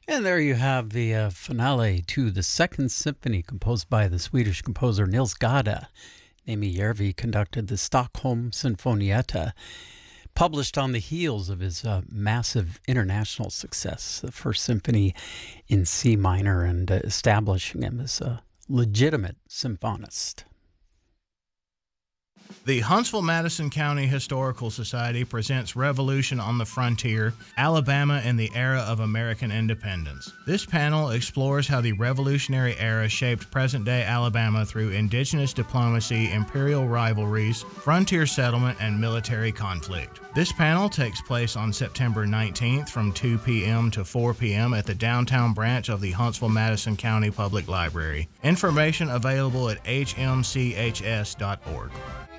And there you have the finale to the Second Symphony, composed by the Swedish composer Nils Gade. Amy Järvi conducted the Stockholm Sinfonietta, published on the heels of his massive international success, the First Symphony in C minor, and establishing him as a legitimate symphonist. The Huntsville-Madison County Historical Society presents Revolution on the Frontier, Alabama in the Era of American Independence. This panel explores how the Revolutionary era shaped present-day Alabama through indigenous diplomacy, imperial rivalries, frontier settlement, and military conflict. This panel takes place on September 19th from 2 p.m. to 4 p.m. at the downtown branch of the Huntsville-Madison County Public Library. Information available at hmchs.org.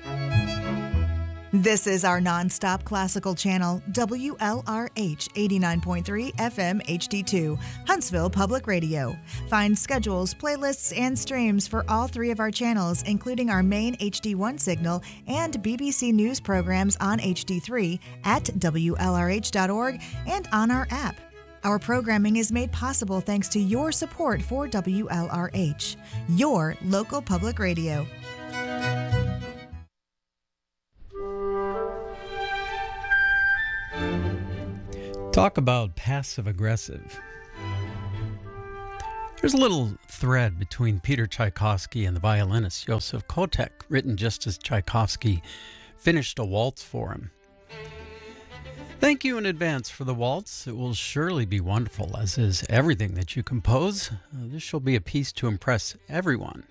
This is our nonstop classical channel, WLRH 89.3 FM HD2, Huntsville Public Radio. Find schedules, playlists, and streams for all three of our channels, including our main HD1 signal and BBC News programs on HD3 at WLRH.org and on our app. Our programming is made possible thanks to your support for WLRH, your local public radio. Talk about passive-aggressive. There's a little thread between Peter Tchaikovsky and the violinist Joseph Kotek, written just as Tchaikovsky finished a waltz for him. Thank you in advance for the waltz. It will surely be wonderful, as is everything that you compose. This shall be a piece to impress everyone.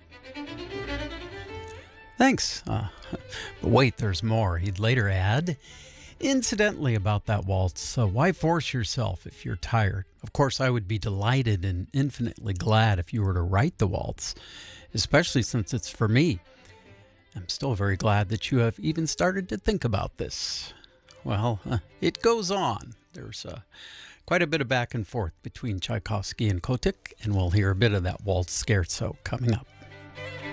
Thanks. But wait, there's more. He'd later add, incidentally, about that waltz, why force yourself if you're tired? Of course, I would be delighted and infinitely glad if you were to write the waltz, especially since it's for me. I'm still very glad that you have even started to think about this. Well, it goes on. There's quite a bit of back and forth between Tchaikovsky and Kotek, and we'll hear a bit of that waltz scherzo coming up.